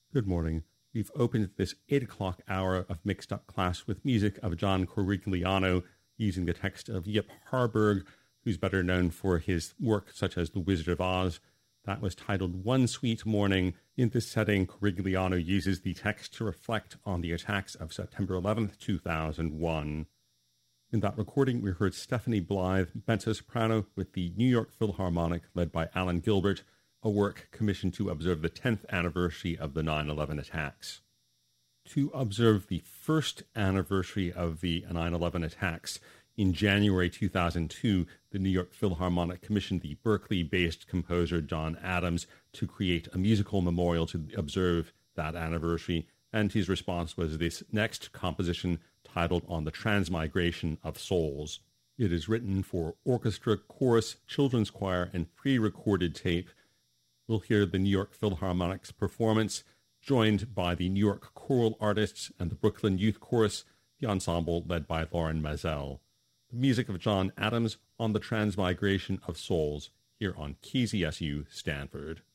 Good morning. We've opened this 8 o'clock hour of Mixed Up Class with music of John Corigliano using the text of Yip Harburg, who's better known for his work such as The Wizard of Oz. That was titled One Sweet Morning. In this setting, Corigliano uses the text to reflect on the attacks of September 11th, 2001. In that recording, we heard Stephanie Blythe, mezzo-soprano, with the New York Philharmonic led by Alan Gilbert, a work commissioned to observe the 10th anniversary of the 9/11 attacks. To observe the first anniversary of the 9/11 attacks, in January 2002, the New York Philharmonic commissioned the Berkeley-based composer John Adams to create a musical memorial to observe that anniversary, and his response was this next composition titled On the Transmigration of Souls. It is written for orchestra, chorus, children's choir, and pre-recorded tape. We'll hear the New York Philharmonic's performance, joined by the New York choral artists and the Brooklyn Youth Chorus, the ensemble led by Lauren Mazel. The music of John Adams on the Transmigration of Souls, here on KZSU Stanford.